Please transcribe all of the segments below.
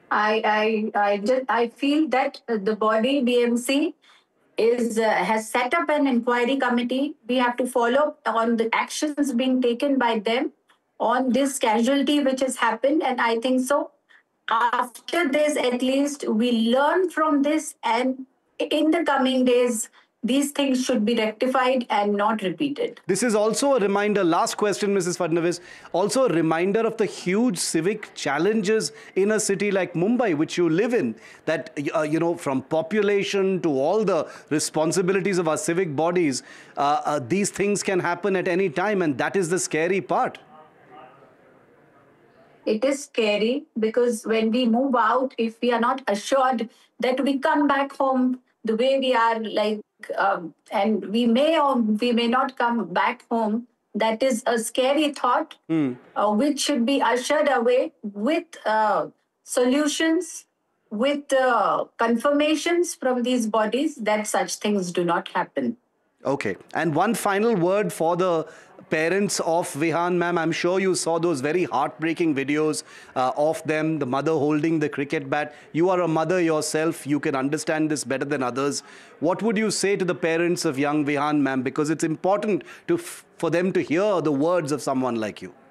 I feel that the body BMC is has set up an inquiry committee. We have to follow on the actions being taken by them on this casualty which has happened, and I think so. After this, at least we learn from this, and in the coming days, these things should be rectified and not repeated. This is also a reminder, last question, Mrs. Fadnavis, also a reminder of the huge civic challenges in a city like Mumbai, which you live in, that, from population to all the responsibilities of our civic bodies, these things can happen at any time, and that is the scary part. It is scary because when we move out, if we are not assured that we come back home the way we are, and we may or we may not come back home, that is a scary thought, which should be ushered away with solutions, with confirmations from these bodies that such things do not happen. Okay. And one final word for the parents of Vihan, ma'am. I'm sure you saw those very heartbreaking videos of them, the mother holding the cricket bat. You are a mother yourself. You can understand this better than others. What would you say to the parents of young Vihan, ma'am? Because it's important for them to hear the words of someone like you.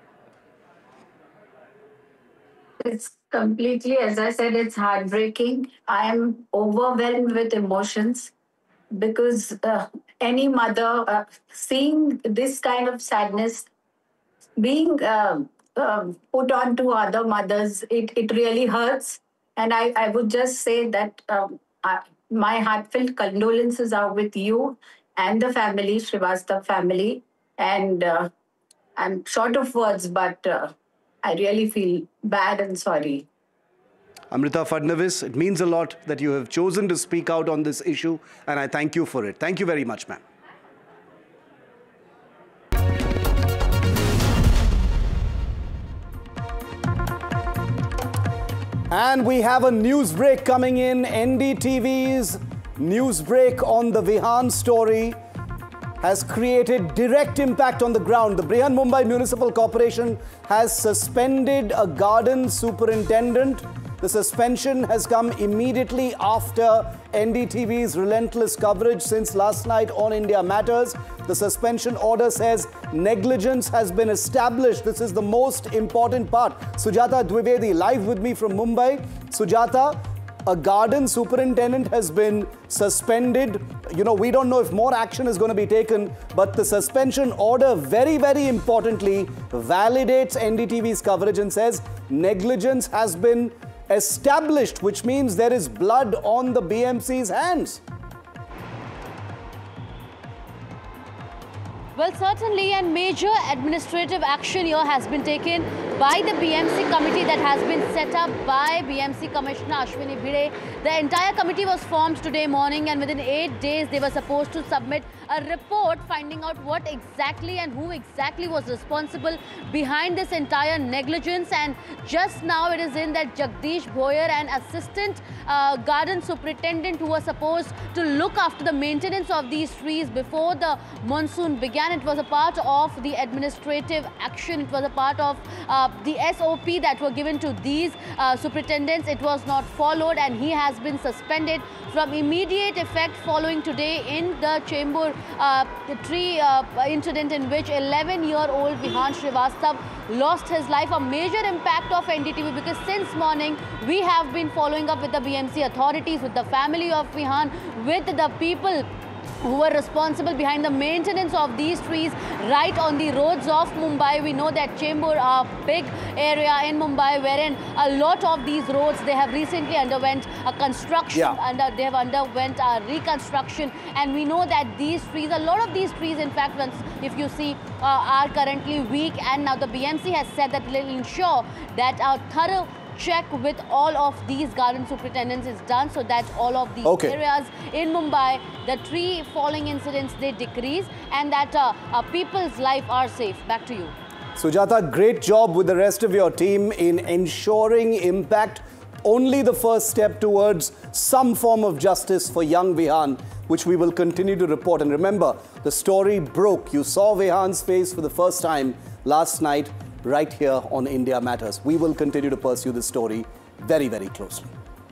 It's completely, as I said, it's heartbreaking. I am overwhelmed with emotions because any mother seeing this kind of sadness being put on to other mothers, it really hurts. And I would just say that my heartfelt condolences are with you and the family, Srivastav family. And I'm short of words, but I really feel bad and sorry. Amrita Fadnavis, it means a lot that you have chosen to speak out on this issue, and I thank you for it. Thank you very much, ma'am. And we have a news break coming in. NDTV's news break on the Vihan story has created direct impact on the ground. The Brihanmumbai Municipal Corporation has suspended a garden superintendent. The suspension has come immediately after NDTV's relentless coverage since last night on India Matters. The suspension order says negligence has been established. This is the most important part. Sujata Dwivedi, live with me from Mumbai. Sujata, a garden superintendent has been suspended. We don't know if more action is going to be taken, but the suspension order, very, very importantly, validates NDTV's coverage and says negligence has been established, which means there is blood on the BMC's hands. Well, certainly, and major administrative action here has been taken by the BMC committee that has been set up by BMC Commissioner Ashwini Bhide. The entire committee was formed today morning, and within 8 days they were supposed to submit a report finding out what exactly and who exactly was responsible behind this entire negligence. And just now it is in that Jagdish Bhoyer, an assistant garden superintendent who was supposed to look after the maintenance of these trees before the monsoon began. It was a part of the administrative action. It was a part of the SOP that were given to these superintendents. It was not followed, and he has been suspended from immediate effect following today in the Chembur tree incident in which 11-year-old Vihan Srivastav lost his life. A major impact of NDTV, because since morning we have been following up with the BMC authorities, with the family of Vihan, with the people who were responsible behind the maintenance of these trees right on the roads of Mumbai. We know that Chembur, a big area in Mumbai, wherein a lot of these roads, they have recently underwent a construction, and they have underwent a reconstruction. And we know that these trees, a lot of these trees, in fact, if you see, are currently weak. And now the BMC has said that it will ensure that a thorough check with all of these garden superintendents is done, so that all of these areas in Mumbai, the tree falling incidents, they decrease, and that people's life are safe. Back to you. Sujata, great job with the rest of your team in ensuring impact. Only the first step towards some form of justice for young Vihan, which we will continue to report. And remember, the story broke. You saw Vihan's face for the first time last night, right here on India Matters. We will continue to pursue this story very, very closely.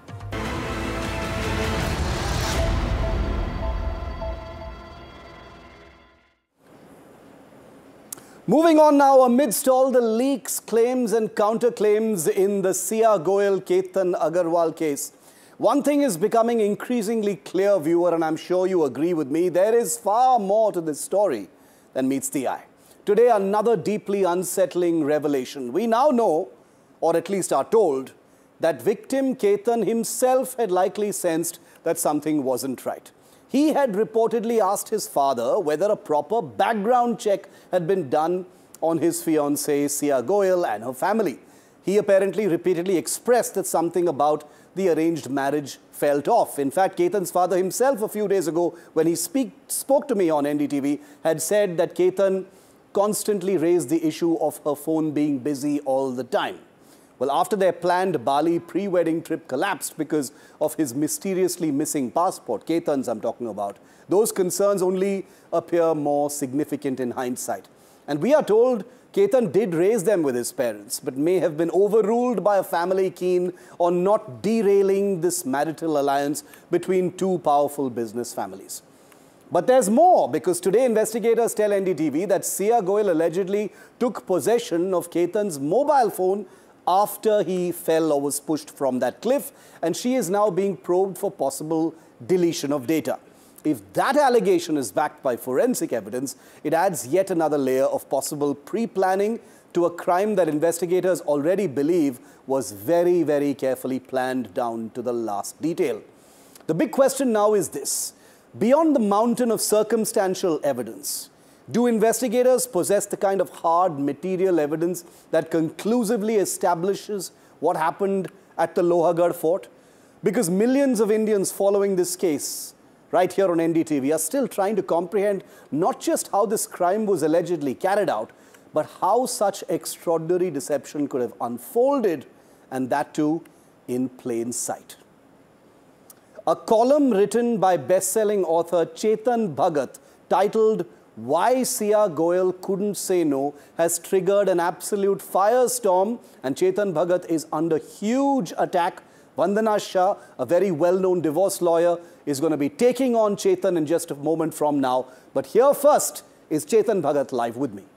Moving on now, amidst all the leaks, claims and counterclaims in the Sia Goel Ketan Agarwal case, one thing is becoming increasingly clear, viewer, and I'm sure you agree with me, there is far more to this story than meets the eye. Today, another deeply unsettling revelation. We now know, or at least are told, that victim Ketan himself had likely sensed that something wasn't right. He had reportedly asked his father whether a proper background check had been done on his fiancée Sia Goel and her family. He apparently repeatedly expressed that something about the arranged marriage felt off. In fact, Ketan's father himself a few days ago, when he spoke to me on NDTV, had said that Ketan constantly raised the issue of her phone being busy all the time. Well, after their planned Bali pre-wedding trip collapsed because of his mysteriously missing passport, Ketan's I'm talking about, those concerns only appear more significant in hindsight. And we are told Ketan did raise them with his parents, but may have been overruled by a family keen on not derailing this marital alliance between two powerful business families. But there's more, because today investigators tell NDTV that Sia Goel allegedly took possession of Ketan's mobile phone after he fell or was pushed from that cliff, and she is now being probed for possible deletion of data. If that allegation is backed by forensic evidence, it adds yet another layer of possible pre-planning to a crime that investigators already believe was very, very carefully planned down to the last detail. The big question now is this: beyond the mountain of circumstantial evidence, do investigators possess the kind of hard material evidence that conclusively establishes what happened at the Lohagarh fort? Because millions of Indians following this case right here on NDTV are still trying to comprehend not just how this crime was allegedly carried out, but how such extraordinary deception could have unfolded, and that too in plain sight. A column written by best-selling author Chetan Bhagat titled "Why Sia Goel Couldn't Say No" has triggered an absolute firestorm, and Chetan Bhagat is under huge attack. Vandana Shah, a very well-known divorce lawyer, is going to be taking on Chetan in just a moment from now. But here first is Chetan Bhagat live with me.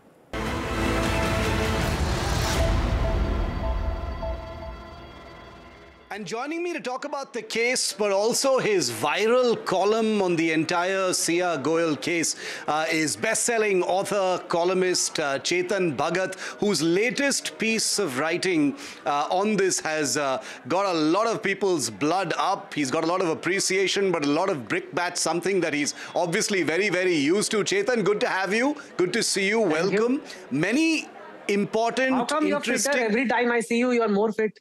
And joining me to talk about the case, but also his viral column on the entire Sia Goel case, is best-selling author, columnist Chetan Bhagat, whose latest piece of writing on this has got a lot of people's blood up. He's got a lot of appreciation, but a lot of brickbats, something that he's obviously very, very used to. Chetan, good to have you. Good to see you. Welcome. Many important, How come you're fitter? Every time I see you, you're more fit.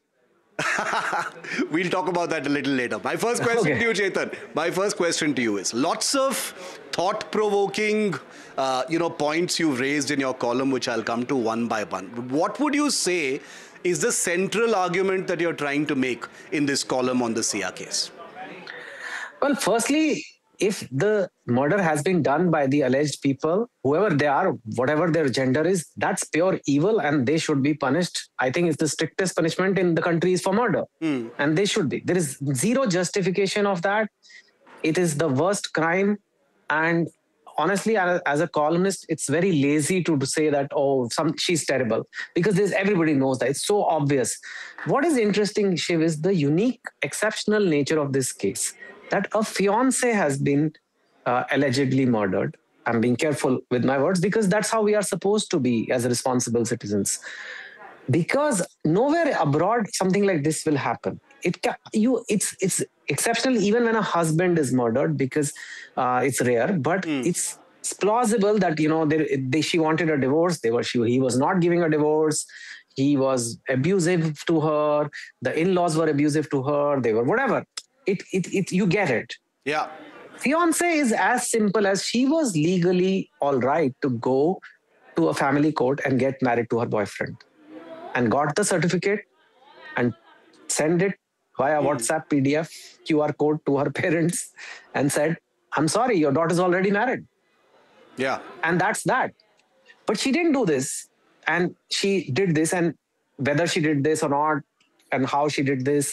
We'll talk about that a little later. My first question to you, Chetan, my first question to you is, lots of thought-provoking, points you've raised in your column, which I'll come to one by one. What would you say is the central argument that you're trying to make in this column on the Sia case? Well, firstly, if the murder has been done by the alleged people, whoever they are, whatever their gender is, that's pure evil and they should be punished. I think it's the strictest punishment in the country is for murder. And they should be. There is zero justification of that. It is the worst crime. And honestly, as a columnist, it's very lazy to say that, oh, she's terrible. Because everybody knows that. It's so obvious. What is interesting, Shiv, is the unique, exceptional nature of this case. That a fiancé has been allegedly murdered. I'm being careful with my words because that's how we are supposed to be as responsible citizens. Because nowhere abroad something like this will happen. It's exceptional even when a husband is murdered because it's rare, but it's plausible that she wanted a divorce. He was not giving a divorce. He was abusive to her. The in-laws were abusive to her. They were whatever. You get it. Yeah. Fiancé is as simple as she was legally all right to go to a family court and get married to her boyfriend and got the certificate and send it via WhatsApp, PDF, QR code to her parents and said, I'm sorry, your daughter's already married. Yeah. And that's that. But she didn't do this. And she did this. And whether she did this or not, and how she did this.